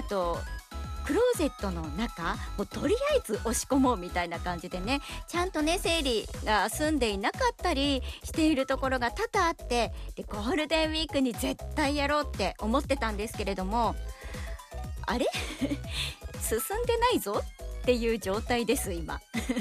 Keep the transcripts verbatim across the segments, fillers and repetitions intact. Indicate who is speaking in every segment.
Speaker 1: あとクローゼットの中もうとりあえず押し込もうみたいな感じでね、ちゃんとね整理が済んでいなかったりしているところが多々あって、でゴールデンウィークに絶対やろうって思ってたんですけれども、あれ進んでないぞっていう状態です今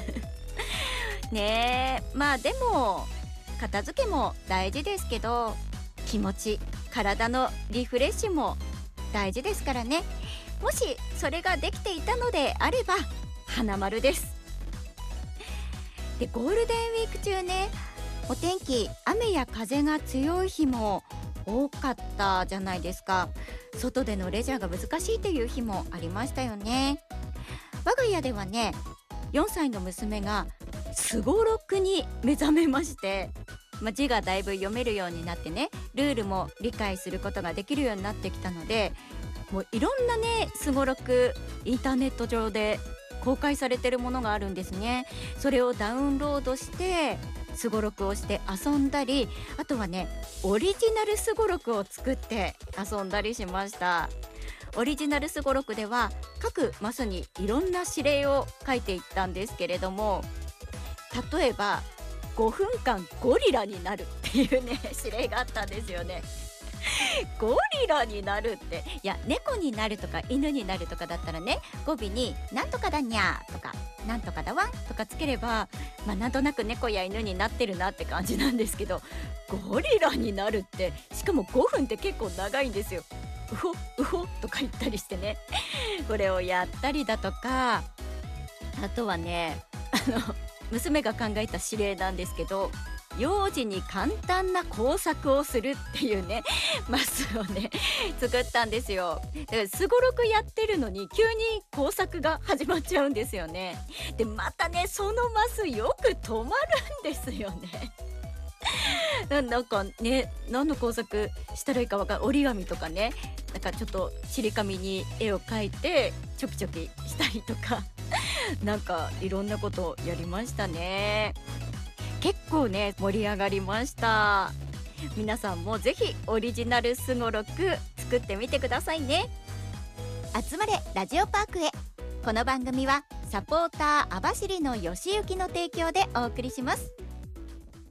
Speaker 1: ねえ、まあでも片付けも大事ですけど、気持ち体のリフレッシュも大事ですからね。もしそれができていたのであれば花丸です。でゴールデンウィーク中ね、お天気雨や風が強い日も多かったじゃないですか。外でのレジャーが難しいという日もありましたよね。我が家ではね、よんさいの娘がすごろくに目覚めまして、まあ、字がだいぶ読めるようになってね、ルールも理解することができるようになってきたので、もういろんなねすごろくインターネット上で公開されてるものがあるんですね。それをダウンロードしてすごろくをして遊んだり、あとはねオリジナルすごろくを作って遊んだりしました。オリジナルすごろくでは各マスにいろんな指令を書いていったんですけれども、例えばごふんかんゴリラになるっていうね指令があったんですよね。ゴリラになるって、いや猫になるとか犬になるとかだったらね、語尾になんとかだにゃーとかなんとかだわとかつければ、まあなんとなく猫や犬になってるなって感じなんですけど、ゴリラになるって、しかもごふんって結構長いんですよ。うほうほとか言ったりしてね、これをやったりだとか、あとはねあの娘が考えた指令なんですけど、幼児に簡単な工作をするっていうねマスをね作ったんですよ。だからすごろくやってるのに急に工作が始まっちゃうんですよね。でまたねそのマスよく止まるんですよねななんかね、何の工作したらいいかわかんない、折り紙とかね、なんかちょっとちり紙に絵を描いてチョキチョキしたりとかなんかいろんなことやりましたね。結構ね盛り上がりました。皆さんもぜひオリジナルすごろく作ってみてくださいね。集まれラジオパークへ。この番組はサポーター網走のよしゆきの提供でお送りします。